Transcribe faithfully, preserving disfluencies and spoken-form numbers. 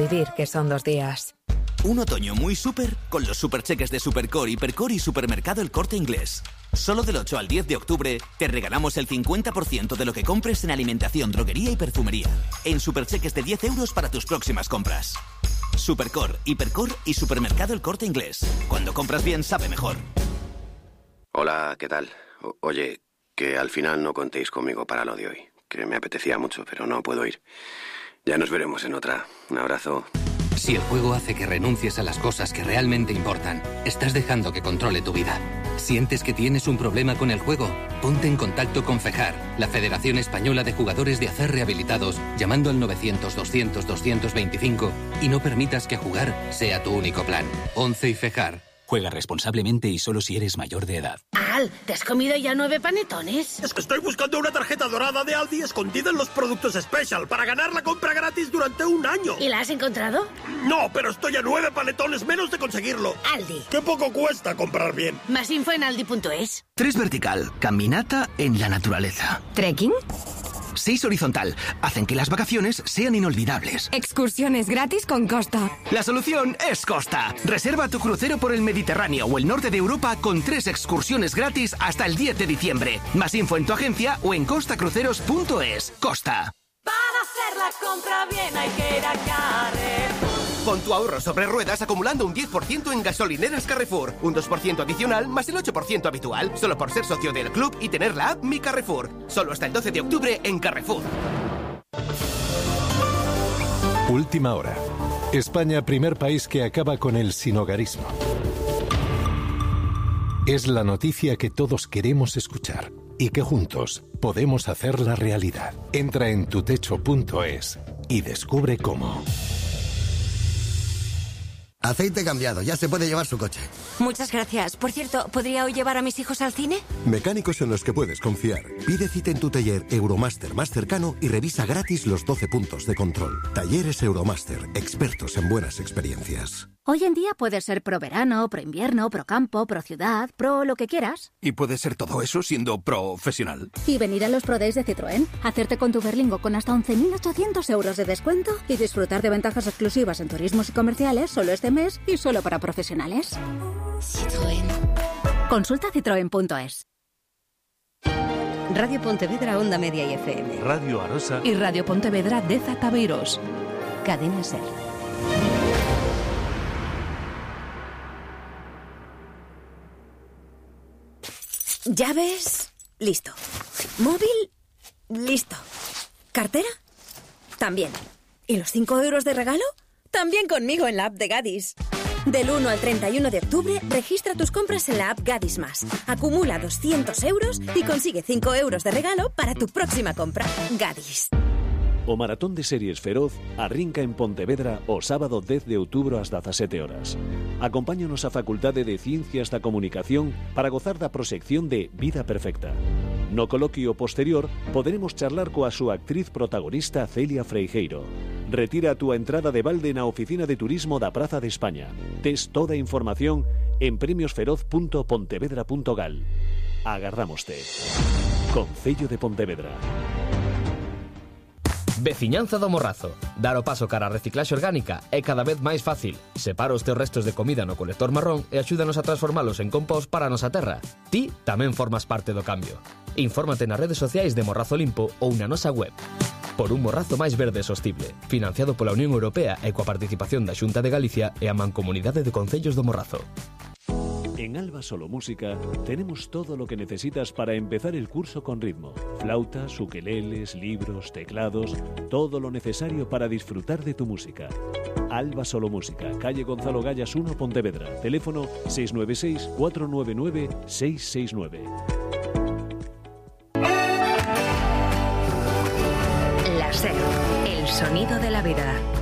decidir que son dos días. Un otoño muy súper con los supercheques de Supercore, Hipercore y Supermercado El Corte Inglés. Solo del ocho al diez de octubre te regalamos el cincuenta por ciento de lo que compres en alimentación, droguería y perfumería. En supercheques de diez euros para tus próximas compras. Supercore, Hipercore y Supermercado El Corte Inglés. Cuando compras bien, sabe mejor. Hola, ¿qué tal? O- oye, que al final no contéis conmigo para lo de hoy. Que me apetecía mucho, pero no puedo ir. Ya nos veremos en otra. Un abrazo. Si el juego hace que renuncies a las cosas que realmente importan, estás dejando que controle tu vida. ¿Sientes que tienes un problema con el juego? Ponte en contacto con FEJAR, la Federación Española de Jugadores de Acer Rehabilitados, llamando al novecientos, doscientos, doscientos veinticinco y no permitas que jugar sea tu único plan. once y FEJAR. Juega responsablemente y solo si eres mayor de edad. Al, ¿te has comido ya nueve panetones? Es que estoy buscando una tarjeta dorada de Aldi escondida en los productos Special para ganar la compra gratis durante un año. ¿Y la has encontrado? No, pero estoy a nueve panetones menos de conseguirlo. Aldi. Qué poco cuesta comprar bien. Más info en aldi punto es. Tres vertical, caminata en la naturaleza. ¿Trekking? Seis horizontal, hacen que las vacaciones sean inolvidables. Excursiones gratis con Costa. La solución es Costa. Reserva tu crucero por el Mediterráneo o el norte de Europa con tres excursiones gratis hasta el diez de diciembre. Más info en tu agencia o en costa cruceros punto es. Costa. Para hacer la compra bien hay que ir a Carrefour. Pon tu ahorro sobre ruedas acumulando un diez por ciento en gasolineras Carrefour. Un dos por ciento adicional más el ocho por ciento habitual. Solo por ser socio del club y tener la app Mi Carrefour. Solo hasta el doce de octubre en Carrefour. Última hora. España, primer país que acaba con el sinhogarismo. Es la noticia que todos queremos escuchar y que juntos podemos hacerla realidad. Entra en tutecho punto es y descubre cómo. Aceite cambiado, ya se puede llevar su coche. Muchas gracias. Por cierto, ¿podría hoy llevar a mis hijos al cine? Mecánicos en los que puedes confiar. Pide cita en tu taller Euromaster más cercano y revisa gratis los doce puntos de control. Talleres Euromaster, expertos en buenas experiencias. Hoy en día puedes ser pro verano, pro invierno, pro campo, pro ciudad, pro lo que quieras. Y puedes ser todo eso siendo profesional. Y venir a los Pro Days de Citroën, hacerte con tu Berlingo con hasta once mil ochocientos euros de descuento y disfrutar de ventajas exclusivas en turismos y comerciales solo este mes y solo para profesionales. Citroën. Consulta citroen punto es. Radio Pontevedra, Onda Media y F M. Radio Arosa y Radio Pontevedra de Zataveiros. Cadena SER. Llaves, listo. Móvil, listo. ¿Cartera? También. ¿Y los cinco euros de regalo? También conmigo en la app de Gadis. Del uno al treinta y uno de octubre, registra tus compras en la app Gadis Más. Acumula doscientos euros y consigue cinco euros de regalo para tu próxima compra. Gadis. O Maratón de Series Feroz arrinca en Pontevedra o sábado dez de outubro ás dezasete horas. Acompáñanos á Facultade de Ciencias da Comunicación para gozar da proxección de Vida Perfecta. No coloquio posterior poderemos charlar coa súa actriz protagonista Celia Freijeiro. Retira a túa entrada de balde na oficina de turismo da Praza de España. Tes toda a información en premiosferoz punto pontevedra punto gal. Agardámoste. Concello de Pontevedra. Veciñanza do Morrazo. Dar o paso cara a reciclaxe orgánica é cada vez máis fácil. Separa os teus restos de comida no colector marrón e axúdanos a transformalos en compost para a nosa terra. Ti tamén formas parte do cambio. Infórmate nas redes sociais de Morrazo Limpo ou na nosa web. Por un Morrazo máis verde e sostible. Financiado pola Unión Europea e coa participación da Xunta de Galicia e a Mancomunidade de Concellos do Morrazo. En Alba Solo Música tenemos todo lo que necesitas para empezar el curso con ritmo. Flautas, ukeleles, libros, teclados, todo lo necesario para disfrutar de tu música. Alba Solo Música, calle Gonzalo Gallas uno, Pontevedra. Teléfono seis nueve seis, cuatro nueve nueve, seis seis nueve. La SER, el sonido de la vida.